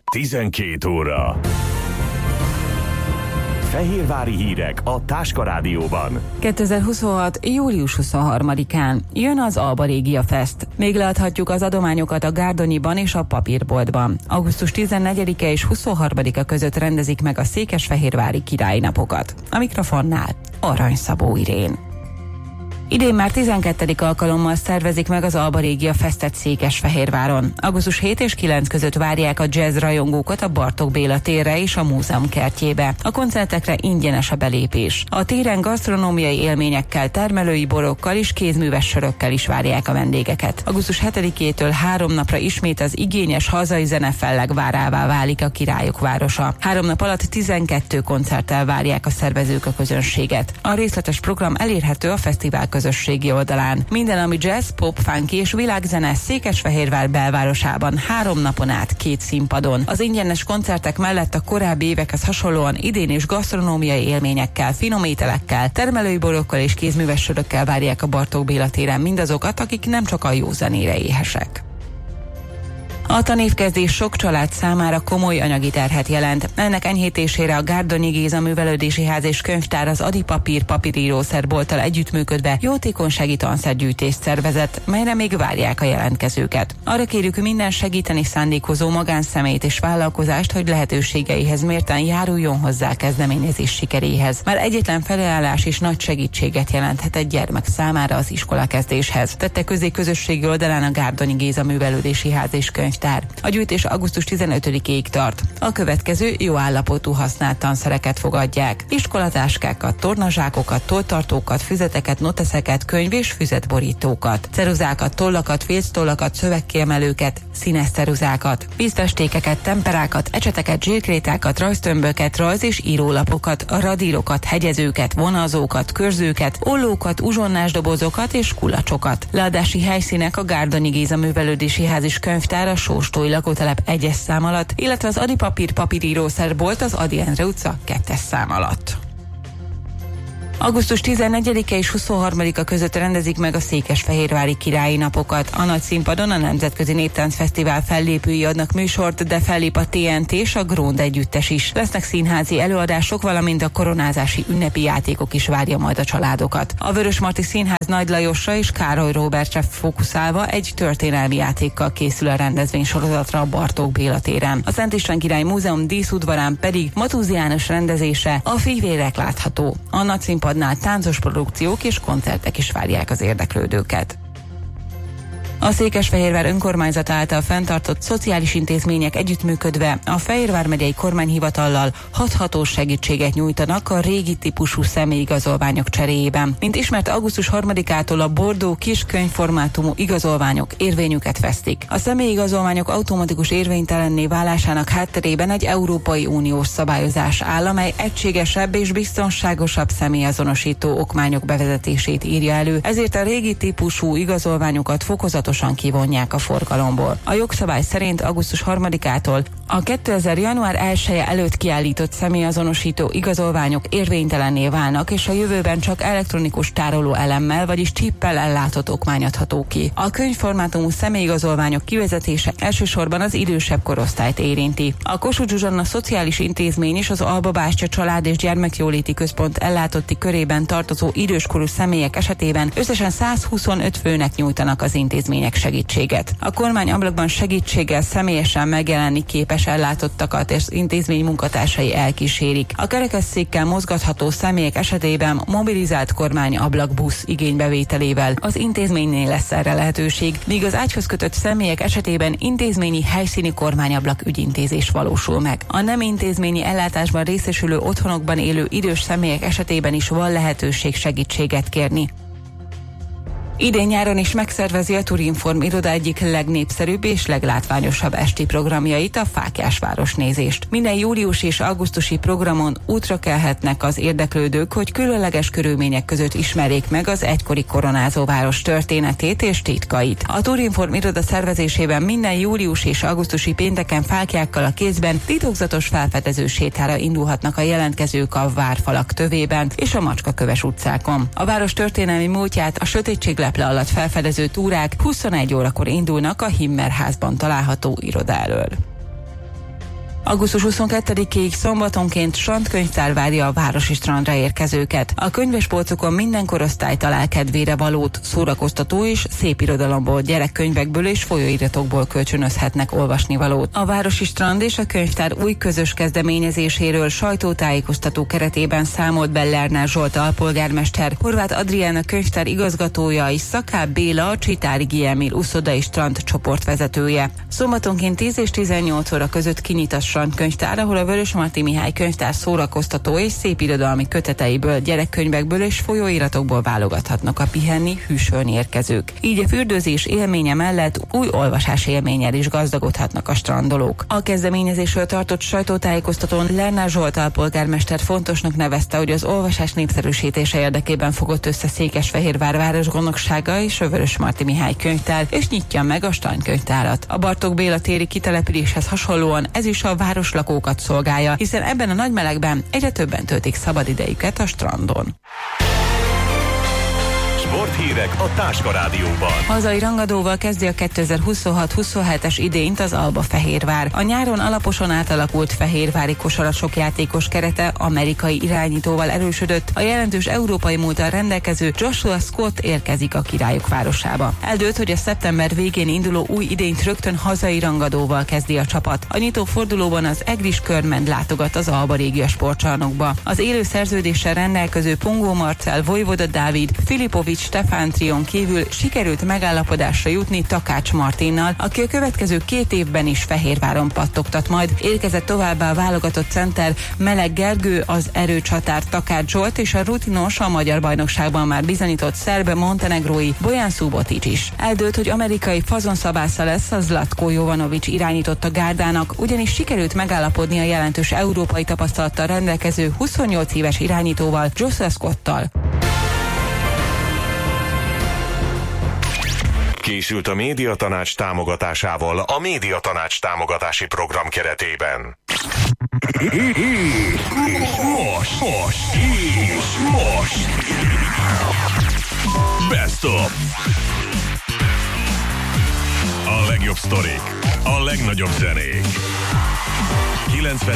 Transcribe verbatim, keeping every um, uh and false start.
tizenkét óra. Fehérvári hírek a Táska Rádióban. kétezer-huszonhat. július huszonharmadikán jön az Alba Régia Fest. Még leadhatjuk az adományokat a Gárdonyiban és a Papírboltban. augusztus tizennegyedike és huszonharmadika között rendezik meg a székesfehérvári királyi napokat. A mikrofonnál Arany Szabó Irén. Idén már tizenkettedik alkalommal szervezik meg az Alba Régia Festet Székesfehérváron. augusztus hetedike és kilencedike között várják a jazz rajongókat a Bartók Béla térre és a múzeum kertjébe. A koncertekre ingyenes a belépés. A téren gasztronómiai élményekkel, termelői borokkal és kézműves sörökkel is várják a vendégeket. augusztus hetedikétől három napra ismét az igényes hazai zenefelleg várává válik a Királyok városa. Három nap alatt tizenkét koncerttel várják a szervezők a közönséget. A részletes program elérhető a fesztivál közösségi oldalán. Minden, ami jazz, pop, funky és világzene Székesfehérvár belvárosában három napon át két színpadon. Az ingyenes koncertek mellett a korábbi évekhez hasonlóan idén is gasztronómiai élményekkel, finom ételekkel, termelői borokkal és kézműves sörökkel várják a Bartók Béla téren mindazokat, akik nem csak a jó zenére éhesek. A tanévkezdés sok család számára komoly anyagi terhet jelent. Ennek enyhítésére a Gárdonyi Géza Művelődési Ház és Könyvtár az Adi Papír papírírószerbolttal együttműködve jótékonysági tanszergyűjtést szervezett, melyre még várják a jelentkezőket. Arra kérjük minden segíteni szándékozó magánszemélyt és vállalkozást, hogy lehetőségeihez mérten járuljon hozzá kezdeményezés sikeréhez. Már egyetlen felajánlás is nagy segítséget jelenthet egy gyermek számára az iskolakezdéshez. Tette közé közösségi oldalán a Gárdonyi Géza Művelődési Ház és Könyvtár. A gyűjtés augusztus tizenötödikéig tart. A következő jó állapotú használt tanszereket fogadják. Iskolatáskákat, tornazsákokat, tolltartókat, füzeteket, noteszeket, könyv- és füzetborítókat, ceruzákat, tollakat, félctollakat, szövegkiemelőket, színes ceruzákat, vízfestékeket, temperákat, ecseteket, zsírkrétákat, rajztömböket, rajz- és írólapokat, radírokat, hegyezőket, vonalzókat, körzőket, ollókat, uzsonnásdobozokat és kulacsokat. Leadási helyszínek a Gárdonyi Géza Művelődési Ház és Könyvtár a Sóstói lakótelep egyes szám alatt, illetve az Adi Papír papírírószerbolt az Ady Endre utca kettes szám alatt. augusztus tizennegyedike és huszonharmadika között rendezik meg a székesfehérvári királyi napokat. A nagy színpadon a Nemzetközi Néptánc Fesztivál fellépői adnak műsort, de fellép a té en té és a Grónd együttes is. Lesznek színházi előadások, valamint a koronázási ünnepi játékok is várja majd a családokat. A Vörösmarty Színház Nagy Lajosra és Károly Róbertre fókuszálva egy történelmi játékkal készül a rendezvénysorozatra a Bartók Béla téren. A Szent István Király Múzeum díszudvarán pedig Matúz János rendezése, a Fivérek látható. A nagy színpadnál táncos produkciók és koncertek is várják az érdeklődőket. A Székesfehérvár önkormányzata által fenntartott szociális intézmények együttműködve a Fehérvár megyei kormányhivatallal hathatós segítséget nyújtanak a régi típusú személyigazolványok cseréjében. Mint ismert, augusztus harmadikától a bordó kis könyvformátumú igazolványok érvényüket vesztik. A személyigazolványok automatikus érvénytelenné válásának hátterében egy Európai Uniós szabályozás áll, amely egységesebb és biztonságosabb személyazonosító okmányok bevezetését írja elő, ezért a régi típusú igazolványokat fokozatosan kivonják a forgalomból. A jogszabály szerint augusztus harmadikától a kétezer. január elseje előtt kiállított személyazonosító igazolványok érvénytelenné válnak, és a jövőben csak elektronikus tároló elemmel, vagyis csippel ellátott okmány adható ki. A könyvformátumú személyigazolványok kivezetése elsősorban az idősebb korosztályt érinti. A Kossuth Zsuzsanna Szociális Intézmény és az Alba Bástya Család és Gyermekjóléti Központ ellátotti körében tartozó időskorú személyek esetében összesen százhuszonöt főnek nyújtanak az intézmények segítséget. A kormány ablakban segítséggel személyesen megjelenni képes ellátottakat és intézmény munkatársai elkísérik. A kerekesszékkel mozgatható személyek esetében mobilizált kormány ablakbusz igénybevételével az intézménynél lesz erre lehetőség, míg az ágyhoz kötött személyek esetében intézményi helyszíni kormányablak ügyintézés valósul meg. A nem intézményi ellátásban részesülő otthonokban élő idős személyek esetében is van lehetőség segítséget kérni. Idén nyáron is megszervezi a Turinform iroda egyik legnépszerűbb és leglátványosabb esti programjait, a Fáklyás városnézést. Minden július és augusztusi programon útra kelhetnek az érdeklődők, hogy különleges körülmények között ismerjék meg az egykori koronázó város történetét és titkait. A Turinform iroda szervezésében minden július és augusztusi pénteken fáklyákkal a kézben titokzatos felfedező sétára indulhatnak a jelentkezők a várfalak tövében és a Macskaköves utcákon. A város történelmi múltját a sötétség leple alatt felfedező túrák huszonegy órakor indulnak a Himmerházban található iroda elől. augusztus huszonkettedikéig szombatonként strandkönyvtár várja a városi strandra érkezőket. A könyvespolcokon minden korosztály talál kedvére valót, szórakoztató és szép irodalomból, gyerekkönyvekből és folyóiratokból kölcsönözhetnek olvasnivalót. A városi strand és a könyvtár új közös kezdeményezéséről sajtótájékoztató keretében számolt be Lernár Zsolt alpolgármester, Horváth Adrián könyvtár igazgatója és Szakáb Béla a Csitári Emil uszoda és strand csoportvezetője. Szombatonként tíz és tizennyolc óra között kinyit a strandkönyvtár, ahol a Vörösmarty Mihály könyvtár szórakoztató és szép irodalmi köteteiből, gyerekkönyvekből és folyóiratokból válogathatnak a pihenni, hűsölni érkezők. Így a fürdőzés élménye mellett új olvasás élménnyel is gazdagodhatnak a strandolók. A kezdeményezésről tartott sajtótájékoztatón Lernár Zsolt alpolgármester fontosnak nevezte, hogy az olvasás népszerűsítése érdekében fogott össze Székesfehérvár városgondnoksága és a Vörösmarty Mihály könyvtár, és nyitja meg a strandkönyvtárat. A Bartók Béla téri kitelepüléshez hasonlóan ez is a városlakókat szolgálja, hiszen ebben a nagy melegben egyre többen töltik szabadidejüket a strandon. Sporthírek a Táska Rádióban. Hazai rangadóval kezdi a kétezer-huszonhat huszonhetes idényt az Alba-Fehérvár. A nyáron alaposan átalakult fehérvári kosarasok játékos kerete amerikai irányítóval erősödött. A jelentős európai múlttal rendelkező Joshua Scott érkezik a királyok városába. Eldőlt, hogy a szeptember végén induló új idényt rögtön hazai rangadóval kezdi a csapat. A nyitó fordulóban az Egris Körmend látogat az Alba Régia sportcsarnokba. Az élő szerződéssel rendelkező Pongó Marcell, Vojvoda Dávid, Filipovics Stefán Trion kívül sikerült megállapodásra jutni Takács Martinnal, aki a következő két évben is Fehérváron pattogtat majd. Érkezett továbbá a válogatott center Meleg Gergő, az erőcsatár Takács Zsolt és a rutinos, a magyar bajnokságban már bizonyított szerb montenegrói Bojan Subotić is. Eldőlt, hogy amerikai fazonszabásza lesz az Zlatko Jovanović irányította gárdának, ugyanis sikerült megállapodni a jelentős európai tapasztalattal rendelkező huszonnyolc éves irányítóval, Joshua Scottal. Készült a Médiatanács támogatásával a Médiatanács támogatási program keretében. Most, most, és most. Best of. A legjobb sztorik, a legnagyobb zenék. kilencven